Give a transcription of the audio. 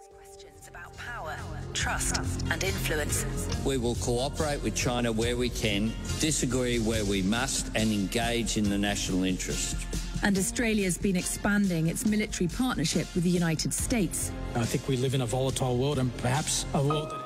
Questions about power, trust and influence. We will cooperate with China where we can, disagree where we must, and engage in the national interest. And Australia's been expanding its military partnership with the United States. I think we live in a volatile world, and perhaps a world that